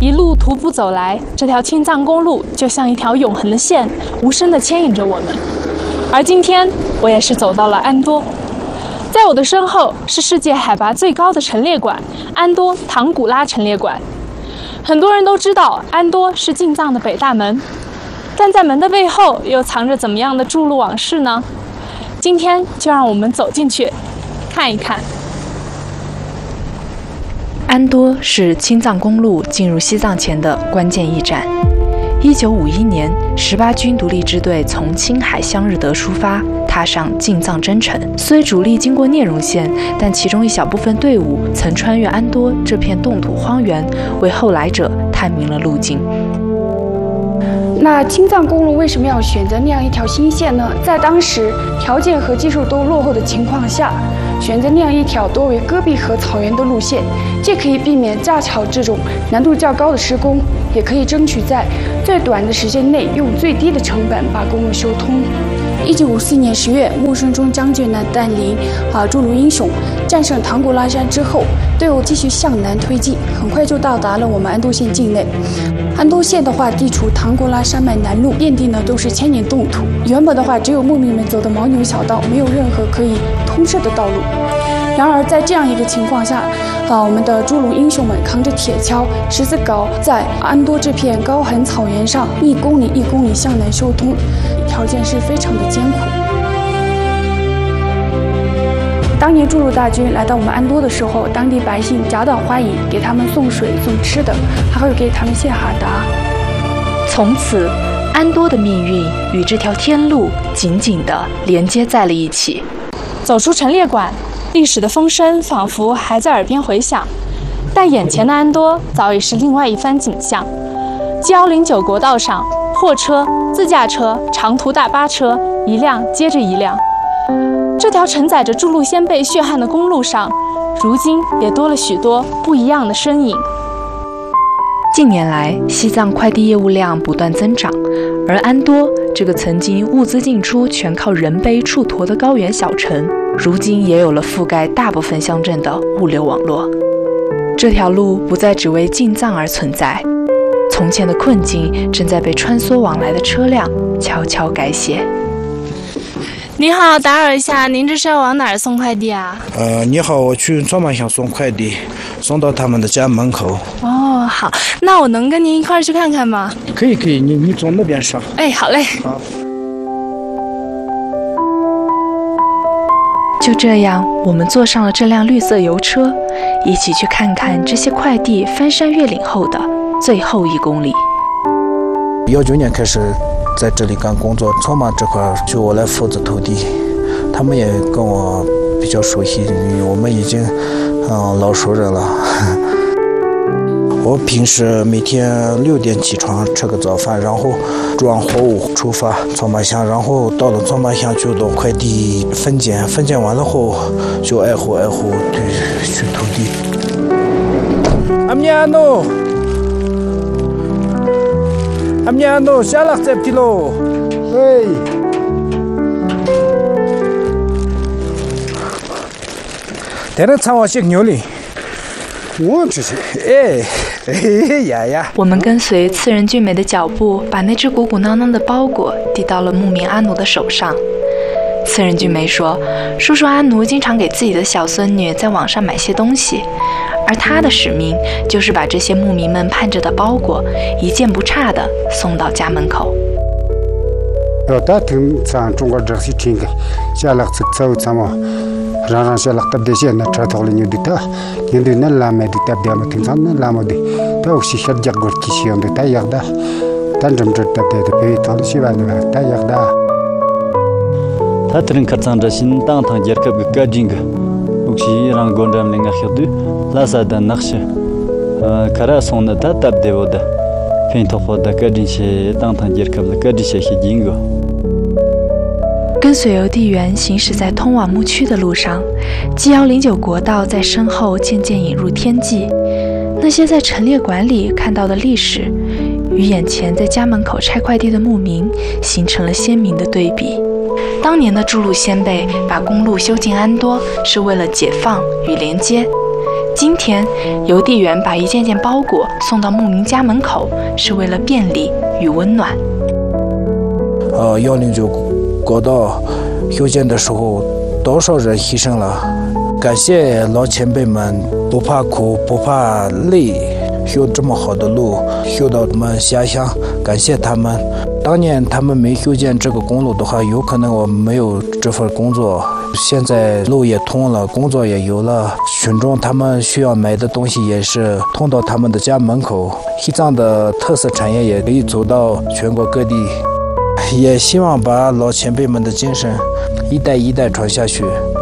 一路徒步走来，这条青藏公路就像一条永恒的线，无声地牵引着我们。而今天，我也是走到了安多。在我的身后是世界海拔最高的陈列馆——安多唐古拉陈列馆。很多人都知道安多是进藏的北大门，但在门的背后又藏着怎么样的筑路往事呢？今天就让我们走进去看一看。 安多是青藏公路进入西藏前的关键驿站。1951年，18军独立支队从青海香日德出发，踏上进藏征程。虽主力经过聂荣县，但其中一小部分队伍曾穿越安多这片冻土荒原，为后来者探明了路径。 那青藏公路为什么要选择那样一条新线呢？在当时条件和技术都落后的情况下，选择那样一条多为戈壁和草原的路线，既可以避免架桥这种难度较高的施工，也可以争取在最短的时间内用最低的成本把公路修通。1954年10月，穆顺中将军呢带领筑路英雄战胜唐古拉山之后，队伍继续向南推进，很快就到达了我们安多县境内。安多县的话，地处唐古拉山脉南麓，遍地呢都是千年冻土。原本的话，只有牧民们走的牦牛小道，没有任何可以通涉的道路。然而在这样一个情况下，我们的筑路英雄们扛着铁锹、石子镐，在安多这片高寒草原上1公里1公里向南修通，条件是非常的艰苦。当年筑路大军来到我们安多的时候，当地百姓夹道欢迎，给他们送水送吃的，还会给他们献哈达。 从此，安多的命运与这条天路紧紧地连接在了一起。 走出陈列馆，历史的风声仿佛还在耳边回响，但眼前的安多早已是另外一番景象。G109国道上，货车、自驾车、长途大巴车一辆接着一辆。这条承载着筑路先辈血汗的公路上，如今也多了许多不一样的身影。 近年来，西藏快递业务量不断增长，而安多这个曾经物资进出全靠人背处驮的高原小城，如今也有了覆盖大部分乡镇的物流网络。这条路不再只为进藏而存在，从前的困境正在被穿梭往来的车辆悄悄改写。 你好，打扰一下，您这是要往哪儿送快递啊？ 你好，我去川马乡送快递，送到他们的家门口。 哦，好，那我能跟您一块儿去看看吗？ 可以，你走那边上。 哎，好嘞。 好。 就这样，我们坐上了这辆绿色油车，一起去看看这些快递翻山越岭后的最后1公里。 19年开始在这里干工作，川马这块就我来负责投递，他们也跟我比较熟悉，我们已经老熟人了。我平时每天6点起床吃个早饭，然后装货物出发川马乡，然后到了川马乡就到快递分拣完了后就挨户去投递。阿米亚诺，下来再皮喽。哎，在那长我些牛哩。我这是呀！ 我们跟随次仁俊美的脚步，把那只鼓鼓囊囊的包裹递到了牧民阿奴的手上。次仁俊美说，叔叔阿奴经常给自己的小孙女在网上买些东西，而他的使命就是把这些牧民们盼着的包裹一件不差的送到家门口。 让下来特别些那车头里牛的他，牛的那拉没的特别没听上那拉没的，他有些小家伙其实用的太阳的，但怎么这特别的被头西外的太阳的。 他突然看上这新当堂杰克个干净个，有些让工人领个黑的，拉萨的那些，卡拉松的他特别的，偏头发的干净些当堂杰克个干净些些金个。 跟随邮递员行驶在通往牧区的路上，G109国道在身后渐渐引入天际。那些在陈列馆里看到的历史，与眼前在家门口拆快递的牧民形成了鲜明的对比。当年的筑路先辈把公路修进安多，是为了解放与连接。 今天，邮递员把一件件包裹送到牧民家门口，是为了便利与温暖。 109国道修建的时候，多少人牺牲了？感谢老前辈们不怕苦不怕累，修这么好的路，修到我们家乡，感谢他们。当年他们没修建这个公路的话，有可能我没有这份工作。现在路也通了，工作也有了，群众他们需要买的东西也是通到他们的家门口。西藏的特色产业也可以走到全国各地，也希望把老前辈们的精神一代一代传下去。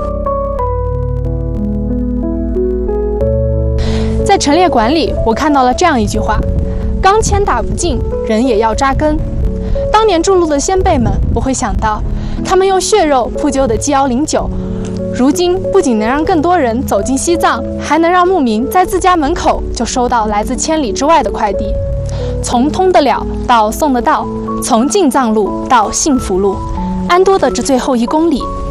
在陈列馆里，我看到了这样一句话：钢钎打不尽，人也要扎根。当年筑路的先辈们不会想到，他们用血肉铺就的 G109，如今不仅能让更多人走进西藏，还能让牧民在自家门口就收到来自千里之外的快递。从通得了到送得到，从进藏路到幸福路，安多的这最后1公里